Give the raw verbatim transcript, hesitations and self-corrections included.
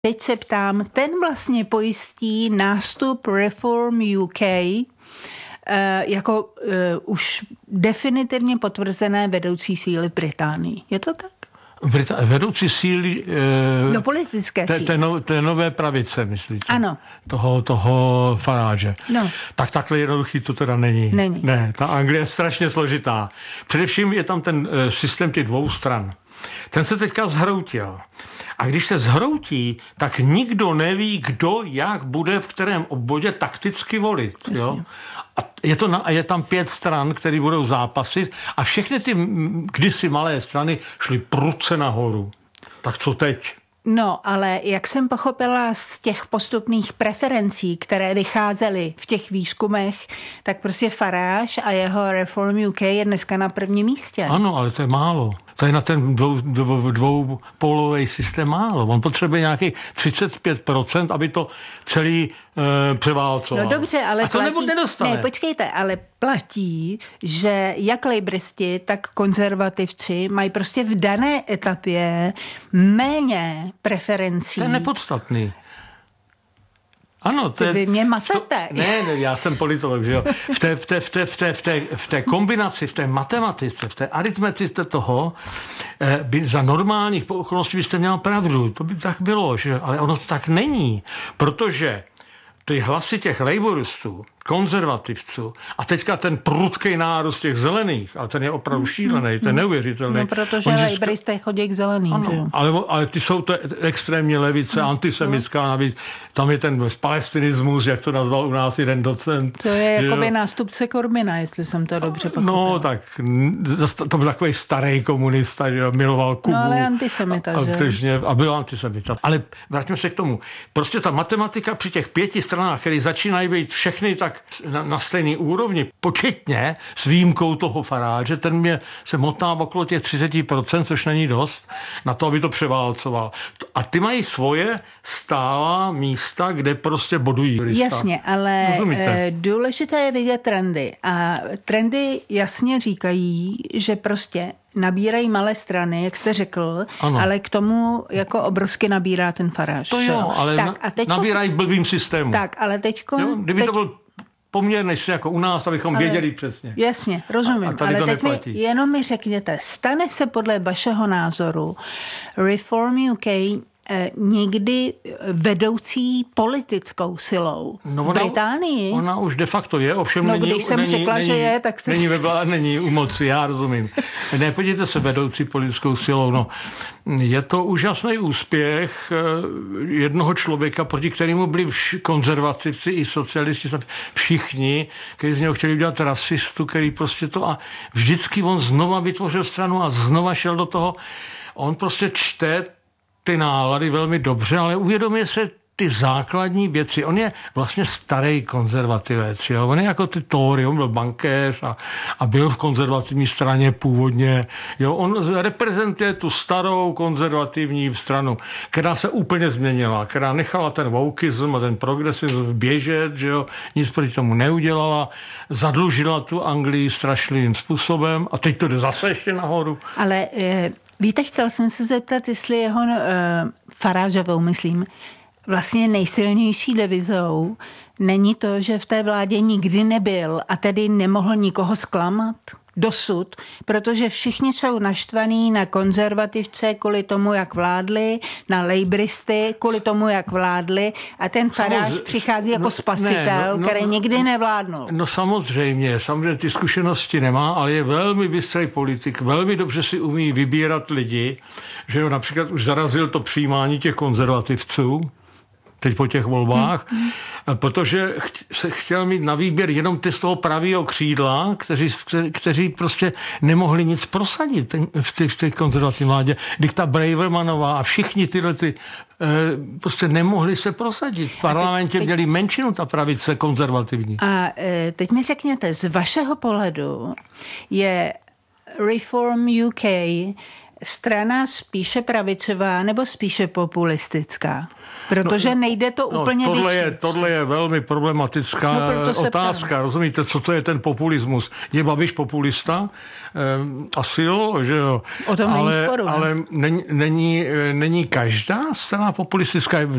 Teď se ptám, ten vlastně pojistí nástup Reform U K jako uh, už definitivně potvrzené vedoucí síly v Británii. Je to tak? Brita- vedoucí síly... E, no politické té, síly. Té, no, té nové pravice, myslíte? Ano. Toho, toho Farage. No. Tak takhle jednoduchý to teda není. Není. Ne, ta Anglie je strašně složitá. Především je tam ten e, systém těch dvou stran. Ten se teďka zhroutil. A když se zhroutí, tak nikdo neví, kdo jak bude v kterém obvodě takticky volit. Jo? A je, to na, je tam pět stran, které budou zápasit a všechny ty kdysi malé strany šly prudce nahoru. Tak co teď? No, ale jak jsem pochopila z těch postupných preferencí, které vycházely v těch výzkumech, tak prostě Farage a jeho Reform U K je dneska na prvním místě. Ano, ale to je málo. To je na ten dvou, dvou, dvoupólový systém málo. On potřebuje nějakých třicet pět procent, aby to celý e, převálcoval. No dobře, ale a to platí, nedostane. Ne, počkejte, ale platí, že jak lejbristi, tak konzervativci mají prostě v dané etapě méně preferencí. To je nepodstatný. Ano, to je, vy mě matete. To, ne, ne, já jsem politolog, že jo. V té, v té, v té, v té, v té, v té kombinaci, v té matematice, v té aritmetice toho, by za normálních okolností byste měl pravdu. To by tak bylo, že? Ale ono to tak není, protože ty hlasy těch labouristů, konzervativců a teďka ten prudký nárůst těch zelených, ale ten je opravdu šílený, ten je neuvěřitelný. No, protože laboristé chodí k zeleným. Ano, ale, ale ty jsou to extrémně levice, no, antisemická, navíc tam je ten palestinismus, jak to nazval u nás jeden docent. To je jakoby nástupce Corbina, jestli jsem to dobře pochopila. No, tak to byl takový starý komunista, že miloval Kubu. No, ale antisemita, a, že? Tržně, a byl antisemita. Ale vrátíme se k tomu. Prostě ta matematika při těch pěti stranách, které začínají být všechny tak na, na stejné úrovni, početně s výjimkou toho Farage, ten mě se motná okolo těch třicet procent, což není dost, na to, aby to převálcoval. A ty mají svoje stálá místa, kde prostě bodují. Jasně, ale Rozumíte? Důležité je vidět trendy. A trendy jasně říkají, že prostě nabírají malé strany, jak jste řekl, ano. Ale k tomu jako obrovsky nabírá ten Farage. To jo, ale tak, a teďko, nabírají v blbým systému. Tak, ale teďko... Jo, kdyby teď, to byl poměr než jako u nás, abychom ale, věděli přesně. Jasně, rozumím. A, a ale teď mi, jenom mi řekněte, stane se podle vašeho názoru Reform U K někdy vedoucí politickou silou no v Británii? Ona už de facto je, ovšem no, není... když jsem není, řekla, není, že je, tak jste... Není, ve, není u moci, já rozumím. Ne, podívejte se, vedoucí politickou silou. No, je to úžasný úspěch jednoho člověka, proti kterému byli vš- konzervativci i socialisti, všichni, kteří z něho chtěli udělat rasistu, který prostě to... A vždycky on znova vytvořil stranu a znova šel do toho. On prostě čte ty nálady velmi dobře, ale uvědomuje se ty základní věci. On je vlastně starý konzervativec. Jo? On je jako ty Tory, on byl bankéř a, a byl v konzervativní straně původně. Jo? On reprezentuje tu starou konzervativní stranu, která se úplně změnila, která nechala ten wokeism a ten progresivism běžet, že jo? Nic proti tomu neudělala, zadlužila tu Anglii strašným způsobem a teď to jde zase ještě nahoru. Ale... Je... Víte, chtěl jsem se zeptat, jestli jeho uh, Farageovou, myslím, vlastně nejsilnější devizou není to, že v té vládě nikdy nebyl a tedy nemohl nikoho zklamat dosud, protože všichni jsou naštvaní na konzervativce kvůli tomu, jak vládli, na lejbristy kvůli tomu, jak vládli a ten Farage přichází jako no, spasitel, ne, no, no, který nikdy nevládnul. No samozřejmě, samozřejmě ty zkušenosti nemá, ale je velmi bystrý politik, velmi dobře si umí vybírat lidi, že ho například už zarazil to přijímání těch konzervativců, teď po těch volbách, hmm. protože se chtěl mít na výběr jenom ty z toho pravého křídla, kteří, kteří prostě nemohli nic prosadit v té, v té konzervativní vládě. Dikta Bravermanová a všichni tyhle ty prostě nemohli se prosadit. V parlamentě teď, měli menšinu ta pravice konzervativní. A teď mi řekněte, z vašeho pohledu je Reform U K strana spíše pravicová nebo spíše populistická? Protože no, nejde to no, úplně tohle vyčít. je, tohle je velmi problematická no, otázka. Ptám. Rozumíte, co to je ten populismus? Je Babiš populista? Ehm, asi jo, že jo. O tom ale, není sporu. Ale není, není, není každá strana populistická.